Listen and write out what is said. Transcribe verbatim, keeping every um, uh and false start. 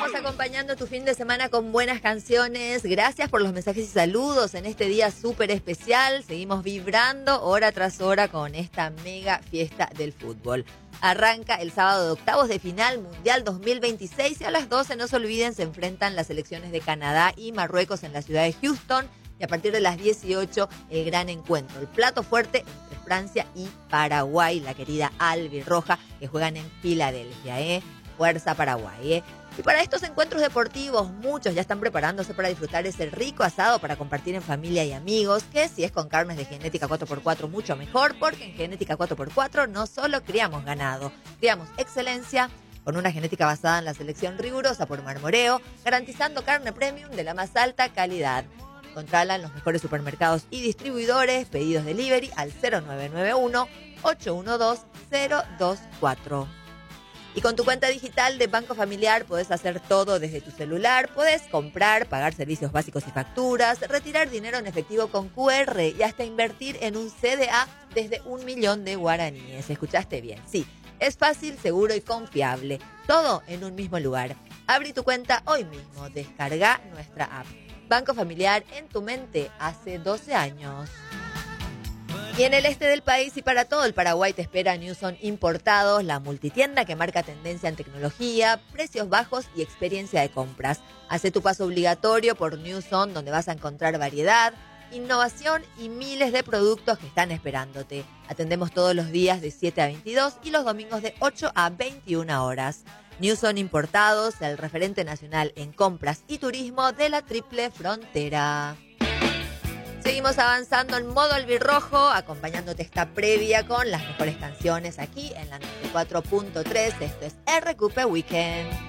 Estamos acompañando tu fin de semana con buenas canciones. Gracias por los mensajes y saludos en este día súper especial. Seguimos vibrando hora tras hora con esta mega fiesta del fútbol. Arranca el sábado de octavos de final Mundial dos mil veintiséis y a las doce, no se olviden, se enfrentan las selecciones de Canadá y Marruecos en la ciudad de Houston. Y a partir de las dieciocho, el gran encuentro, el plato fuerte entre Francia y Paraguay, la querida albirroja, que juegan en Filadelfia, ¿eh? Fuerza Paraguay, ¿eh? Y para estos encuentros deportivos, muchos ya están preparándose para disfrutar ese rico asado para compartir en familia y amigos, que si es con carnes de Genética cuatro por cuatro, mucho mejor, porque en Genética cuatro por cuatro no solo criamos ganado, criamos excelencia, con una genética basada en la selección rigurosa por marmoreo, garantizando carne premium de la más alta calidad. Encontrala en los mejores supermercados y distribuidores. Pedidos delivery al cero nueve nueve uno, ocho uno dos, cero dos cuatro. Y con tu cuenta digital de Banco Familiar podés hacer todo desde tu celular. Podés comprar, pagar servicios básicos y facturas, retirar dinero en efectivo con cu erre y hasta invertir en un ce de a desde un millón de guaraníes. ¿Escuchaste bien? Sí, es fácil, seguro y confiable. Todo en un mismo lugar. Abrí tu cuenta hoy mismo. Descarga nuestra app. Banco Familiar, en tu mente, hace doce años. Y en el este del país y para todo el Paraguay te espera Newson Importados, la multitienda que marca tendencia en tecnología, precios bajos y experiencia de compras. Hacé tu paso obligatorio por Newson, donde vas a encontrar variedad, innovación y miles de productos que están esperándote. Atendemos todos los días de siete a veintidós y los domingos de ocho a veintiuna horas. Newson Importados, el referente nacional en compras y turismo de la Triple Frontera. Seguimos avanzando en modo albirrojo, acompañándote esta previa con las mejores canciones aquí en la noventa y cuatro punto tres. Esto es erre cu pe Weekend.